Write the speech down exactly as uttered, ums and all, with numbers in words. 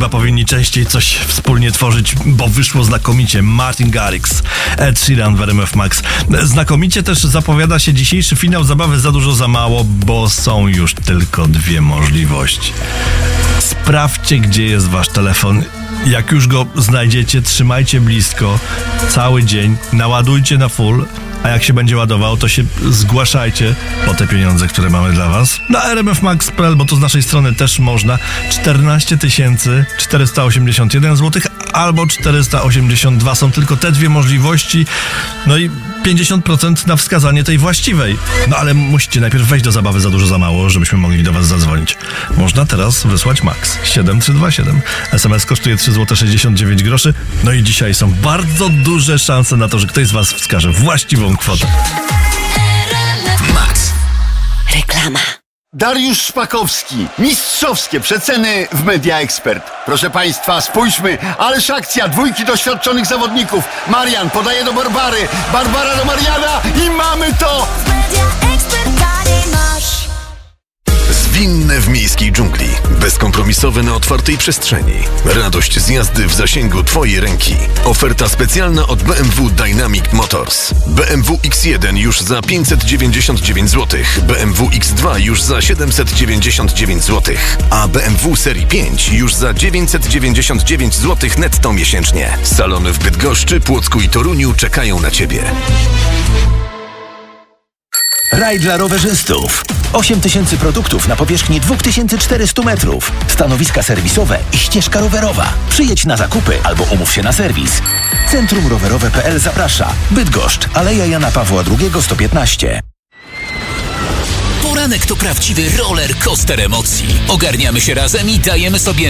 chyba powinni częściej coś wspólnie tworzyć, bo wyszło znakomicie. Martin Garrix, Ed Sheeran w R M F Max. Znakomicie też zapowiada się dzisiejszy finał zabawy Za dużo, za mało, bo są już tylko dwie możliwości. Sprawdźcie, gdzie jest wasz telefon. Jak już go znajdziecie, trzymajcie blisko cały dzień, naładujcie na full, a jak się będzie ładował, to się zgłaszajcie po te pieniądze, które mamy dla was. Na r m f max kropka p l, bo to z naszej strony też można. czternaście tysięcy czterysta osiemdziesiąt jeden złotych albo czterysta osiemdziesiąt dwa. Są tylko te dwie możliwości. No i pięćdziesiąt procent na wskazanie tej właściwej. No ale musicie najpierw wejść do zabawy Za dużo, za mało, żebyśmy mogli do was zadzwonić. Można teraz wysłać max siedem trzy dwa siedem. es em es kosztuje trzy złote sześćdziesiąt dziewięć groszy. No i dzisiaj są bardzo duże szanse na to, że ktoś z was wskaże właściwą kwotę. Max. Reklama. Dariusz Szpakowski. Mistrzowskie przeceny w Media Expert. Proszę Państwa, spójrzmy, ależ akcja, dwójki doświadczonych zawodników. Marian podaje do Barbary, Barbara do Mariana i mamy to! Media Expert taniej masz. Zwinne w miejskiej dżungli. Bezkompromisowe na otwartej przestrzeni. Radość z jazdy w zasięgu Twojej ręki. Oferta specjalna od B M W Dynamic Motors. B M W X jeden już za pięćset dziewięćdziesiąt dziewięć złotych. B M W X dwa już za siedemset dziewięćdziesiąt dziewięć złotych. A B M W serii pięć już za dziewięćset dziewięćdziesiąt dziewięć złotych netto miesięcznie. Salony w Bydgoszczy, Płocku i Toruniu czekają na Ciebie. Raj dla rowerzystów. osiem tysięcy produktów na powierzchni dwa tysiące czterysta metrów. Stanowiska serwisowe i ścieżka rowerowa. Przyjedź na zakupy albo umów się na serwis. Centrum Rowerowe kropka p l zaprasza. Bydgoszcz, Aleja Jana Pawła drugiego, sto piętnaście. Poranek to prawdziwy roller coaster emocji. Ogarniamy się razem i dajemy sobie